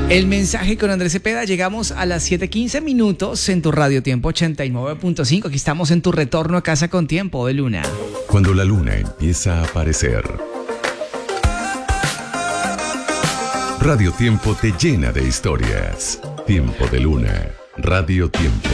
El mensaje con Andrés Cepeda. Llegamos a las 7:15 minutos en tu Radio Tiempo 89.5. Aquí estamos en tu retorno a casa con Tiempo de Luna. Cuando la luna empieza a aparecer, Radio Tiempo te llena de historias. Tiempo de Luna, Radio Tiempo.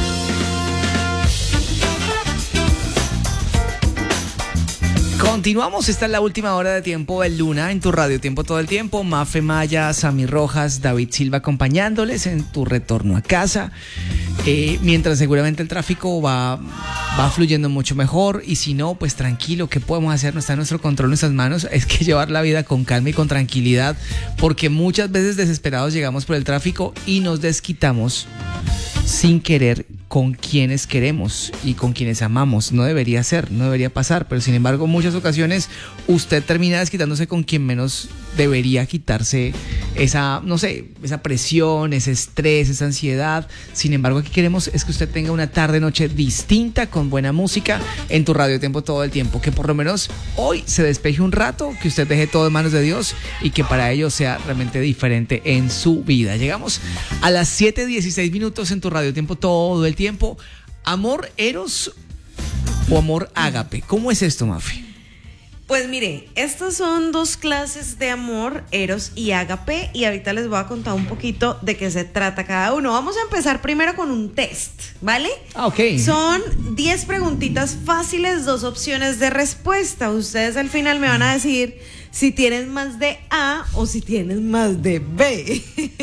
Continuamos, esta es la última hora de Tiempo de Luna en tu Radio Tiempo todo el tiempo. Mafe Maya, Sammy Rojas, David Silva acompañándoles en tu retorno a casa. Mientras seguramente el tráfico va fluyendo mucho mejor, y si no, pues tranquilo, ¿qué podemos hacer? No está en nuestro control, en nuestras manos. Es que llevar la vida con calma y con tranquilidad, porque muchas veces desesperados llegamos por el tráfico y nos desquitamos sin querer con quienes queremos y con quienes amamos. No debería ser, no debería pasar, pero sin embargo, en muchas ocasiones usted termina desquitándose con quien menos debería quitarse esa, no sé, esa presión, ese estrés, esa ansiedad. Sin embargo, aquí queremos es que usted tenga una tarde, noche distinta, con buena música en tu Radio Tiempo todo el tiempo. Que por lo menos hoy se despeje un rato, que usted deje todo en manos de Dios y que para ello sea realmente diferente en su vida. Llegamos a las 7:16 minutos en tu Radio Tiempo todo el tiempo. ¿Amor eros o amor ágape? ¿Cómo es esto, Mafe? Pues mire, estas son dos clases de amor, eros y ágape, y ahorita les voy a contar un poquito de qué se trata cada uno. Vamos a empezar primero con un test, ¿vale? Ok. Son 10 preguntitas fáciles, 2 opciones de respuesta. Ustedes al final me van a decir si tienen más de A o si tienen más de B.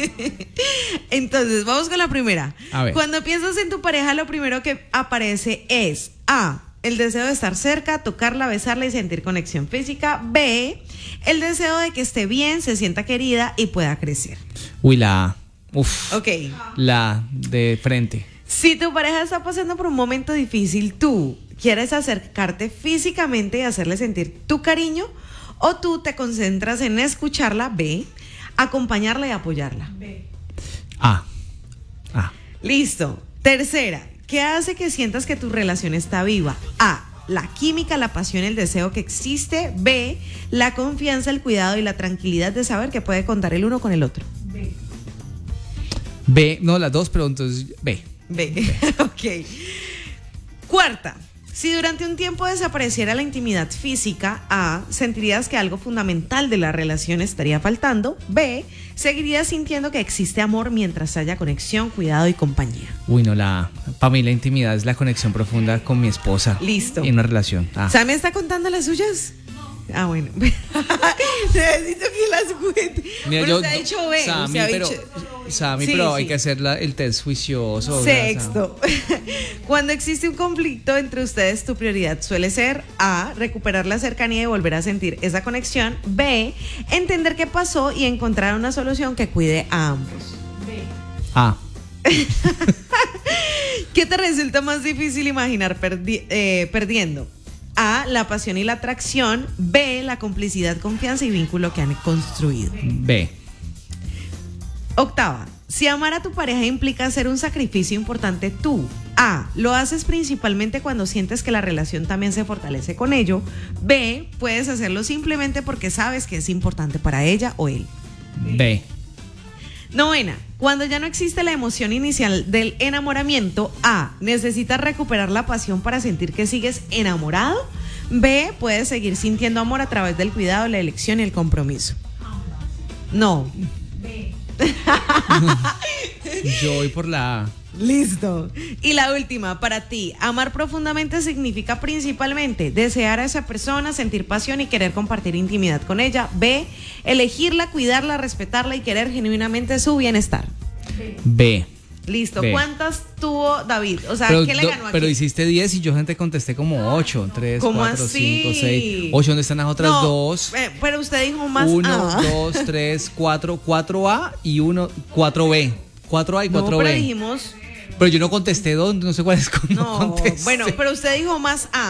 Entonces, vamos con la primera. A ver. Cuando piensas en tu pareja, lo primero que aparece es A, el deseo de estar cerca, tocarla, besarla y sentir conexión física. B, el deseo de que esté bien, se sienta querida y pueda crecer. Uy, la A. Uf. Ok. La de frente. Si tu pareja está pasando por un momento difícil, tú quieres acercarte físicamente y hacerle sentir tu cariño, o tú te concentras en escucharla. B, acompañarla y apoyarla. B. A. Listo. Tercera, ¿qué hace que sientas que tu relación está viva? A, la química, la pasión, el deseo que existe. B, la confianza, el cuidado y la tranquilidad de saber que puede contar el uno con el otro. B, no, las dos, pero entonces B. B. Ok. Cuarta, si durante un tiempo desapareciera la intimidad física, A, sentirías que algo fundamental de la relación estaría faltando. B, seguirías sintiendo que existe amor mientras haya conexión, cuidado y compañía. Uy, no, la A. Para mí la intimidad es la conexión profunda con mi esposa. Listo. En una relación. A. ¿Sammy está contando las suyas? Ah, bueno. Necesito que las cuente. Mira, Pero usted ha dicho B. Sammy, usted ha pero, dicho... Sammy, Sí, pero sí. hay que hacer el test juicioso. Sexto, cuando existe un conflicto entre ustedes, tu prioridad suele ser A, recuperar la cercanía y volver a sentir esa conexión. B, entender qué pasó y encontrar una solución que cuide a ambos. A. ¿Qué te resulta más difícil imaginar perdiendo? A, la pasión y la atracción. B, la complicidad, confianza y vínculo que han construido. B. Octava, si amar a tu pareja implica hacer un sacrificio importante, tú, A, lo haces principalmente cuando sientes que la relación también se fortalece con ello. B, puedes hacerlo simplemente porque sabes que es importante para ella o él. B. Novena, cuando ya no existe la emoción inicial del enamoramiento, A, necesitas recuperar la pasión para sentir que sigues enamorado. B, puedes seguir sintiendo amor a través del cuidado, la elección y el compromiso. No. Yo voy por la A. Listo. Y la última, para ti, amar profundamente significa principalmente desear a esa persona, sentir pasión y querer compartir intimidad con ella. B, elegirla, cuidarla, respetarla y querer genuinamente su bienestar. B. Listo. B. ¿Cuántas tuvo David? O sea, Pero, ¿qué le ganó aquí? pero hiciste 10 y yo gente contesté como 8. 3, ¿Cómo 4, así? 5, 6, 8. ¿Dónde están las otras No, dos? Pero usted dijo más 1, A. 2, 3, 4. 4A y 4B. 4A y 4B. No, pero dijimos... Pero yo no contesté dónde, no sé cuál es. No, contesté. bueno, pero usted dijo más A.